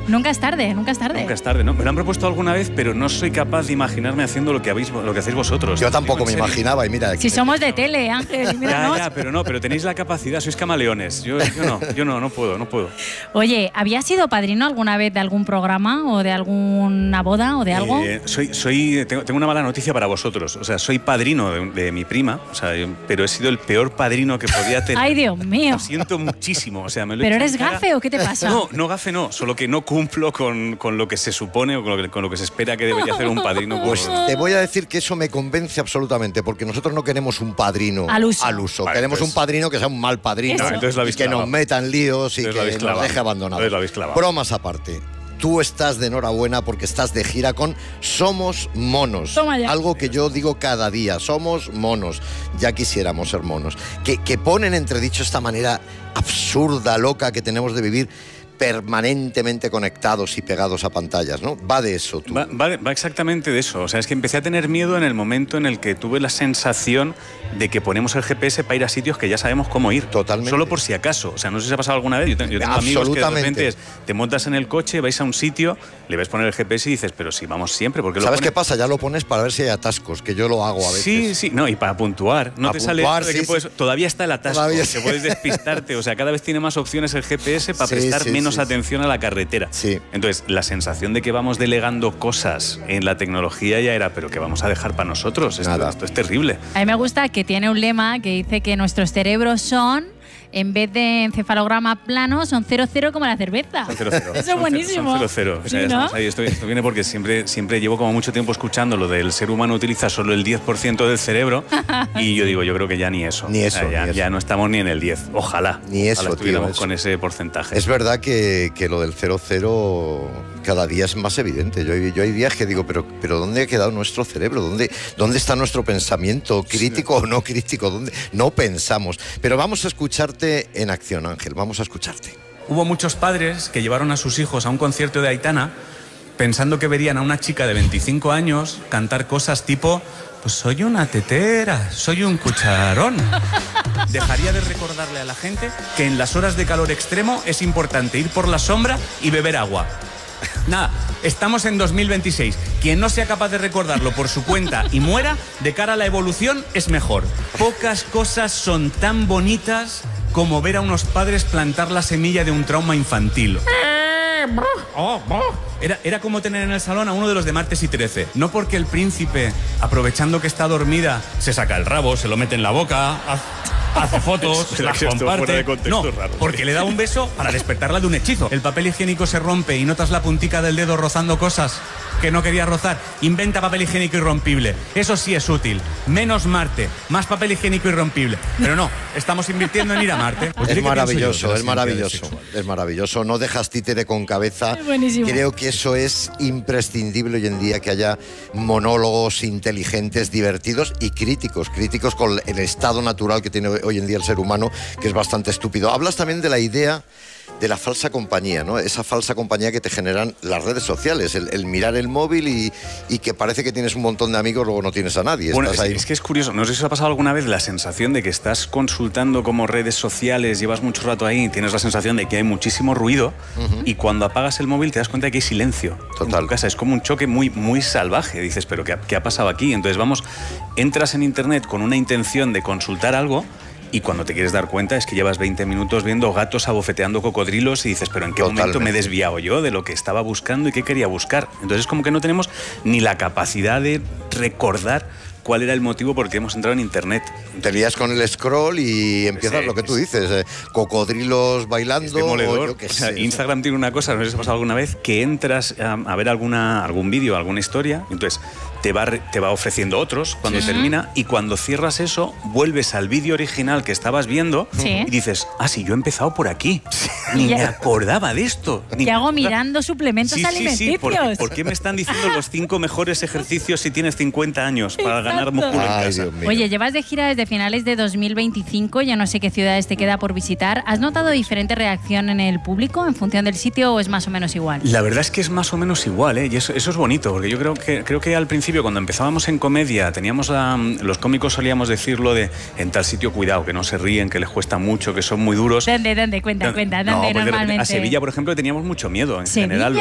Nunca es tarde, nunca es tarde. Nunca es tarde, ¿no? Me lo han propuesto alguna vez, pero no soy capaz de imaginarme haciendo lo que hacéis vosotros. Yo tampoco me imaginaba, y mira... Si somos de tele, Ángel, míranos. Ya, pero tenéis la capacidad, sois camaleones. Yo no puedo. Oye, ¿habías sido padrino alguna vez de algún programa o de alguna boda o de algo? Tengo una mala noticia para vosotros. O sea, soy padrino de mi prima, o sea, pero he sido el peor padrino que podía tener. ¡Ay, Dios mío! Lo siento muchísimo. O sea, me lo ¿Pero he hecho eres en cara. gafe o qué te pasa? No, gafe no, solo que no cumplo con lo que se supone o con lo que se espera que debería hacer un padrino. Pues te voy a decir que eso me convence absolutamente, porque nosotros no queremos un padrino al uso. Vale, Queremos entonces, un padrino que sea un mal padrino, y que nos meta en líos y que nos deje abandonados. Bromas aparte. Tú estás de enhorabuena porque estás de gira con Somos Monos. Algo que yo digo cada día. Somos monos. Ya quisiéramos ser monos. Que ponen entredicho esta manera absurda, loca que tenemos de vivir permanentemente conectados y pegados a pantallas, ¿no? Va de eso, tú. Va exactamente de eso. O sea, es que empecé a tener miedo en el momento en el que tuve la sensación de que ponemos el GPS para ir a sitios que ya sabemos cómo ir. Totalmente. Solo por si acaso. O sea, no sé si ha pasado alguna vez. Yo tengo amigos que de repente te montas en el coche, vais a un sitio, le ves poner el GPS y dices, pero si vamos siempre, ¿por qué lo ¿Sabes pones? qué pasa? Ya lo pones para ver si hay atascos, que yo lo hago a veces. Sí, no, y para puntuar. No te sale de que puedes, todavía está el atasco, que puedes despistarte. O sea, cada vez tiene más opciones el GPS para prestar menos atención a la carretera. Sí. Entonces, la sensación de que vamos delegando cosas en la tecnología ya era, pero que vamos a dejar para nosotros. Esto es terrible. A mí me gusta que tiene un lema que dice que nuestros cerebros son, en vez de encefalograma plano, son 0,0 como la cerveza. Son 0,0. Eso es buenísimo. Son 0,0. O sea, ¿Sí, no? esto viene porque siempre llevo como mucho tiempo escuchando lo del ser humano utiliza solo el 10% del cerebro y yo creo que ya ni eso. Ni eso. O sea, ya no estamos ni en el 10. Ojalá. Ni eso, ojalá estuviéramos tío, con ese porcentaje. Es verdad que lo del 0,0 cada día es más evidente. Yo hay días que digo, pero ¿dónde ha quedado nuestro cerebro? ¿Dónde está nuestro pensamiento? ¿Crítico o no crítico? ¿Dónde? No pensamos. Pero vamos a escucharte en acción, Ángel. Vamos a escucharte. Hubo muchos padres que llevaron a sus hijos a un concierto de Aitana pensando que verían a una chica de 25 años cantar cosas tipo, pues soy una tetera, soy un cucharón. Dejaría de recordarle a la gente que en las horas de calor extremo es importante ir por la sombra y beber agua. Nada, estamos en 2026. Quien no sea capaz de recordarlo por su cuenta y muera, de cara a la evolución, es mejor. Pocas cosas son tan bonitas como ver a unos padres plantar la semilla de un trauma infantil. Era como tener en el salón a uno de los de Martes y 13. No porque el príncipe, aprovechando que está dormida, se saca el rabo, se lo mete en la boca, hace fotos, las comparte. No, porque le da un beso para despertarla de un hechizo. El papel higiénico se rompe y notas la puntica del dedo rozando cosas que no quería rozar. Inventa papel higiénico irrompible. Eso sí es útil. Menos Marte, más papel higiénico irrompible. Pero no, estamos invirtiendo en ir a Marte. Pues es maravilloso, es maravilloso. Es maravilloso. No dejas títere con cabeza. Es buenísimo. Creo que eso es imprescindible hoy en día, que haya monólogos inteligentes, divertidos y críticos con el estado natural que tiene hoy en día el ser humano, que es bastante estúpido. Hablas también de la idea de la falsa compañía, ¿no? Esa falsa compañía que te generan las redes sociales, el mirar el móvil y que parece que tienes un montón de amigos, luego no tienes a nadie. Bueno, estás ahí. Es que es curioso, no sé si os ha pasado alguna vez la sensación de que estás consultando como redes sociales, llevas mucho rato ahí y tienes la sensación de que hay muchísimo ruido y cuando apagas el móvil te das cuenta de que hay silencio. Total. En tu casa es como un choque muy, muy salvaje. Dices, ¿pero qué ha pasado aquí? Entonces entras en internet con una intención de consultar algo y cuando te quieres dar cuenta es que llevas 20 minutos viendo gatos abofeteando cocodrilos y dices, pero ¿en qué momento me he desviado yo de lo que estaba buscando y qué quería buscar? Entonces es como que no tenemos ni la capacidad de recordar cuál era el motivo por el que hemos entrado en internet. Te lías con el scroll y empiezas lo que tú dices, cocodrilos bailando. Demoledor. O yo qué sé. O sea, Instagram tiene una cosa, no sé si os ha pasado alguna vez, que entras a ver algún vídeo, alguna historia, entonces te va ofreciendo otros cuando termina y cuando cierras eso, vuelves al vídeo original que estabas viendo y dices, sí, yo he empezado por aquí. Ni me acordaba de esto. ¿Qué hago mirando suplementos alimenticios? ¿Por qué me están diciendo los 5 mejores ejercicios si tienes 50 años para ganar músculo en casa? Dios mío. Oye, llevas de gira desde finales de 2025, ya no sé qué ciudades te queda por visitar. ¿Has notado diferente reacción en el público en función del sitio o es más o menos igual? La verdad es que es más o menos igual, ¿eh? Y eso es bonito, porque yo creo que al principio, cuando empezábamos en comedia, los cómicos solíamos decirlo de en tal sitio cuidado, que no se ríen, que les cuesta mucho, que son muy duros. ¿Dónde? Cuenta, ¿dónde normalmente? A Sevilla, por ejemplo, teníamos mucho miedo en ¿Sevilla? general.